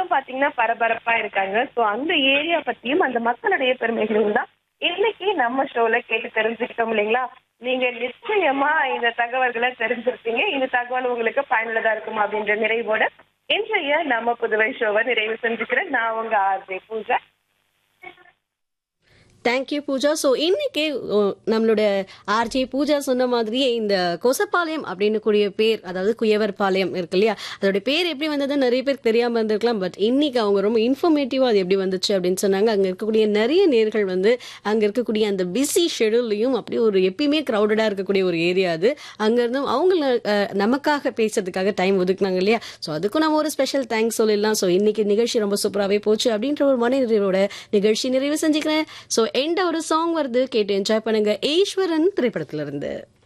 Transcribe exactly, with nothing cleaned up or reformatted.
மக்களும் பாத்தீங்கன்னா பரபரப்பா இருக்காங்க. சோ அந்த ஏரியா பத்தியும் அந்த மக்களுடைய பெருமைகளும் தான் இன்னைக்கு நம்ம ஷோல கேட்டு தெரிஞ்சுக்கிட்டோம் இல்லைங்களா? நீங்க நிச்சயமா இந்த தகவல்களை தெரிஞ்சிருப்பீங்க. இந்த தகவல் உங்களுக்கு பயனுள்ளதா இருக்கும் அப்படின்ற நிறைவோட இன்றைய நம்ம புதுவை ஷோவை நிறைவு செஞ்சுக்கிறேன். நான் உங்க RJ Pooja. Thank you Pooja. So இன்னைக்கு ஓ, நம்மளோட ஆர்ஜே பூஜா சொன்ன மாதிரியே இந்த கொசப்பாளையம் அப்படின்னு கூடிய பேர், அதாவது குயவர் பாளையம் இருக்கு இல்லையா, அதோட பேர் எப்படி வந்தது நிறைய பேருக்கு தெரியாம இருந்திருக்கலாம். பட் இன்னைக்கு அவங்க ரொம்ப இன்ஃபர்மேட்டிவா அது எப்படி வந்துச்சு அப்படின்னு சொன்னாங்க. அங்க இருக்கக்கூடிய நிறைய நேர்கள் வந்து அங்க இருக்கக்கூடிய அந்த பிஸி ஷெடியூல்லையும் அப்படியே ஒரு எப்பயுமே க்ரௌடடா இருக்கக்கூடிய ஒரு ஏரியா அது. அங்க இருந்தும் அவங்கள அஹ், நமக்காக பேசுறதுக்காக டைம் ஒதுக்குனாங்க இல்லையா. ஸோ அதுக்கும் நம்ம ஒரு ஸ்பெஷல் தேங்க்ஸ் சொல்லிடலாம். ஸோ இன்னைக்கு நிகழ்ச்சி ரொம்ப சூப்பராகவே போச்சு அப்படின்ற ஒரு மன நிறைவோட நிகழ்ச்சி நிறைவு செஞ்சுக்கிறேன். ஸோ எண்ட் ஒரு சாங் வருது, கேட்டு என்ஜாய் பண்ணுங்க. ஈஸ்வரன் திரைப்படத்துல இருந்து.